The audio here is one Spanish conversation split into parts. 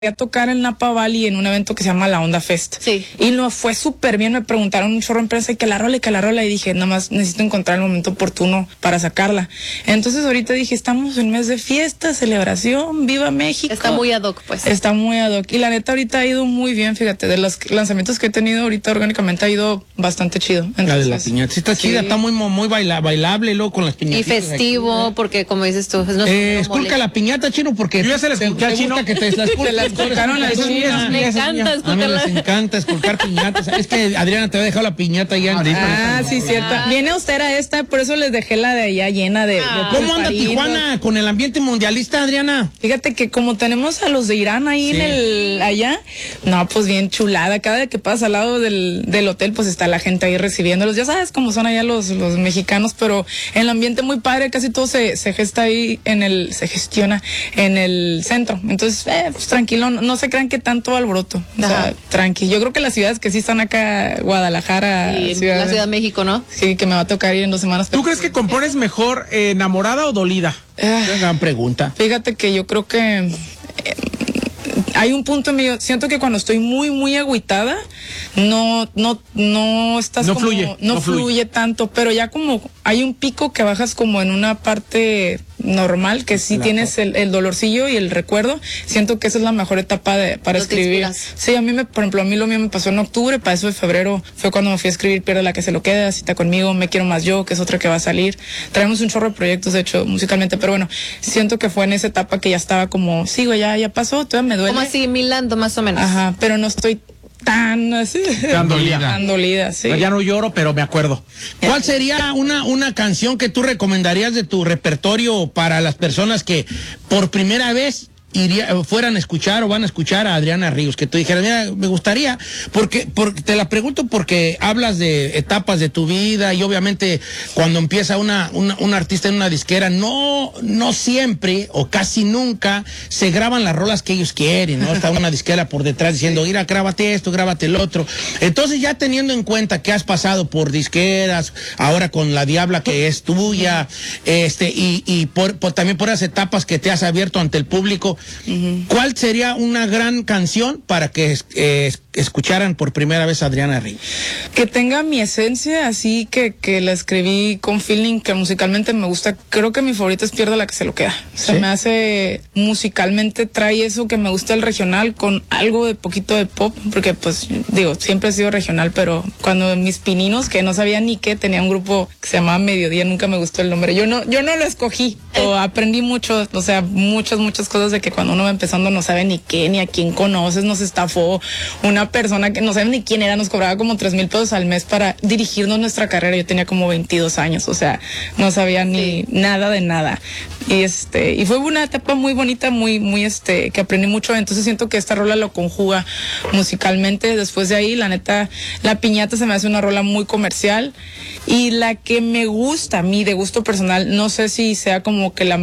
a tocar en Napa Valley en un evento que se llama La Onda Fest. Sí. Y nos fue súper bien, me preguntaron un chorro en prensa y que la rola, y dije, nada más necesito encontrar el momento oportuno para sacarla. Entonces ahorita dije, estamos en mes de fiesta, celebración, viva México. Está muy ad hoc, pues. Está muy ad hoc. Y la neta ahorita ha ido muy bien, fíjate, de los lanzamientos que he tenido ahorita orgánicamente ha ido bastante chido. Entonces, la de la piñata, sí está chida, está muy bailable luego con las piñatas. Y festivo, aquí, porque como dices tú, esculca la piñata, Chino, porque yo ya se la esculqué a Chino. Que te la esculcaron a Chino. Me encanta esculcarla. Les encanta esculcar piñatas. Es que Adriana te había dejado la piñata ya. Sí, cierto. Viene austera esta, por eso les dejé la de allá llena de ¿Cómo anda Tijuana con el ambiente mundialista, Adriana? Fíjate que como tenemos a los de Irán ahí allá, no, pues bien chulada. Cada vez que pasas al lado del hotel, pues está la gente ahí recibiéndolos. Ya sabes cómo son allá los mexicanos, pero en el ambiente muy padre, casi todo se gesta ahí se gestiona en el centro. Entonces, pues tranquilo, no se crean que tanto alboroto. O sea, tranqui. Yo creo que las ciudades que sí están acá, Guadalajara, la Ciudad de México, ¿no? Sí, que me va a tocar ir en 2 semanas. ¿Tú crees que compones mejor enamorada o dolida? Gran pregunta. Fíjate que yo creo que hay un punto mío, siento que cuando estoy muy agüitada, no fluye tanto, pero ya como hay un pico que bajas como en una parte normal, que sí tienes el dolorcillo y el recuerdo, siento que esa es la mejor etapa para escribir. Sí, por ejemplo, a mí lo mío me pasó en octubre, para eso de febrero fue cuando me fui a escribir Pierde la que se lo queda, Cita conmigo, Me quiero más yo, que es otra que va a salir. Traemos un chorro de proyectos, de hecho, musicalmente, pero bueno, siento que fue en esa etapa que ya estaba como, ya pasó, todavía me duele. Como asimilando más o menos. Ajá, pero no estoy tan así. Tan dolida, sí. Ya no lloro, pero me acuerdo. ¿Cuál sería una canción que tú recomendarías de tu repertorio para las personas que por primera vez fueran a escuchar o van a escuchar a Adriana Ríos? Que tú dijeras, mira, me gustaría, porque te la pregunto porque hablas de etapas de tu vida y obviamente cuando empieza un artista en una disquera, no siempre o casi nunca se graban las rolas que ellos quieren, ¿no? Está una disquera por detrás diciendo, mira, grábate esto, grábate el otro. Entonces, ya teniendo en cuenta que has pasado por disqueras, ahora con La Diabla que es tuya, y también por esas etapas que te has abierto ante el público, ¿cuál sería una gran canción para que escucharan por primera vez a Adriana Ríos? Que tenga mi esencia, así que la escribí con feeling, que musicalmente me gusta. Creo que mi favorita es Pierde la que se lo queda. Se me hace, musicalmente trae eso que me gusta el regional con algo de poquito de pop, porque pues digo, siempre he sido regional, pero cuando mis pininos, que no sabía ni qué, tenía un grupo que se llamaba Mediodía, nunca me gustó el nombre. Yo no lo escogí, o aprendí mucho, o sea, muchas cosas de que cuando uno va empezando no sabe ni qué, ni a quién conoces, nos estafó una persona que no sabe ni quién era, nos cobraba como 3,000 pesos al mes para dirigirnos nuestra carrera. Yo tenía como 22 años, o sea, no sabía ni nada de nada. Y fue una etapa muy bonita, muy que aprendí mucho. Entonces siento que esta rola lo conjuga musicalmente. Después de ahí, la neta, La Piñata se me hace una rola muy comercial. Y la que me gusta a mí, de gusto personal, no sé si sea como que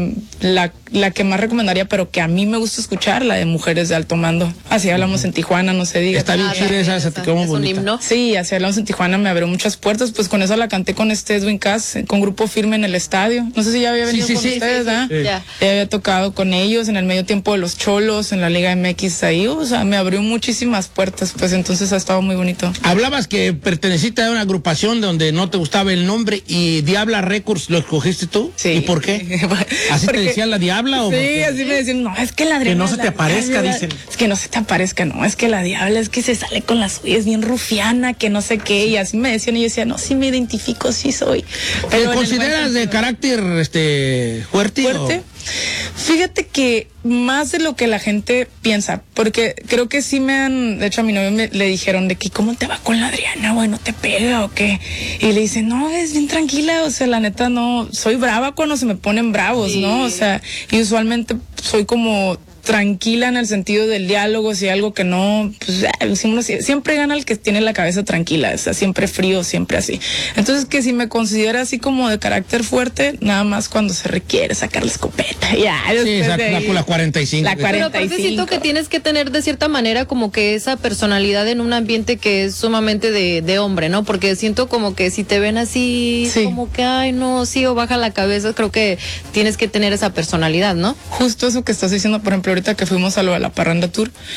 la que más recomendaría, pero que a mí me gusta escuchar, la de Mujeres de Alto Mando. Así hablamos en Tijuana, no se diga. Está bien chida esa, se te quedó muy bonita. Un himno. Sí, así hablamos en Tijuana, me abrió muchas puertas, pues con eso la canté con Edwin Cass, con Grupo Firme en el estadio. No sé si ya había venido con ustedes, ¿verdad? Ya había tocado con ellos en el medio tiempo de los Cholos, en la Liga MX ahí, o sea, me abrió muchísimas puertas, pues entonces ha estado muy bonito. Hablabas que perteneciste a una agrupación donde no te gustaba el nombre y Diabla Records, ¿lo escogiste tú? Sí. ¿Y por qué? ¿Así te decían La Diabla o? Sí, así me decían, no, es que la Adriana. Que no se te aparezca, dicen. Es que no se te aparezca, no, es que la Diabla es que se sale con las suyas bien rufiana, que no sé qué, y así me decían, y yo decía, no, sí me identifico, sí soy. ¿Te consideras de carácter fuerte? ¿Fuerte? Fíjate que más de lo que la gente piensa, porque creo que sí de hecho a mi novio le dijeron de que ¿cómo te va con la Adriana, güey? ¿No te pega o qué? Y le dicen, no, es bien tranquila, o sea, la neta no, soy brava cuando se me ponen bravos, ¿no? O sea, y usualmente soy como tranquila en el sentido del diálogo, si algo que no, pues siempre gana el que tiene la cabeza tranquila, o sea, siempre frío, siempre así. Entonces, que si me considera así como de carácter fuerte, nada más cuando se requiere sacar la escopeta, ya. Sí, la 45. La 45. Pero aparte siento que tienes que tener de cierta manera como que esa personalidad en un ambiente que es sumamente de hombre, ¿no? Porque siento como que si te ven así, como que, ay, no, sí, o baja la cabeza, creo que tienes que tener esa personalidad, ¿no? Justo eso que estás diciendo, por ejemplo, ahorita que fuimos a lo de la Parranda Tour,